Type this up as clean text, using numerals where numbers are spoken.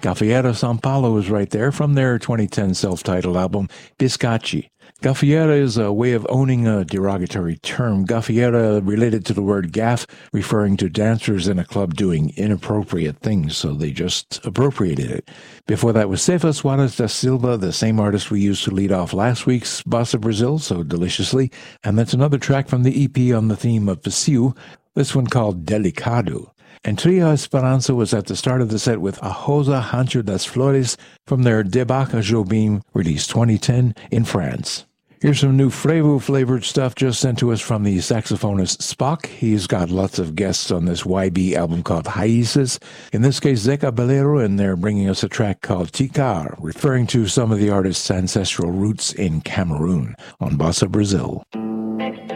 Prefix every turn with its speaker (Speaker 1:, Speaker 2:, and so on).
Speaker 1: Gafieira São Paulo is right there from their 2010 self-titled album, Biscacci. Gafieira is a way of owning a derogatory term. Gafieira related to the word gaff, referring to dancers in a club doing inappropriate things, so they just appropriated it. Before that was Cefa Soares da Silva, the same artist we used to lead off last week's Bossa Brazil so deliciously, and that's another track from the EP on the theme of Psyu, this one called Delicado. And Trio Esperança was at the start of the set with A Rosa Rancho das Flores from their Debaca Jobim, released 2010 in France. Here's some new Frevo-flavored stuff just sent to us from the saxophonist Spock. He's got lots of guests on this YB album called Raízes. In this case, Zeca Baleiro, and they're bringing us a track called Tikar, referring to some of the artist's ancestral roots in Cameroon on Bossa Brazil.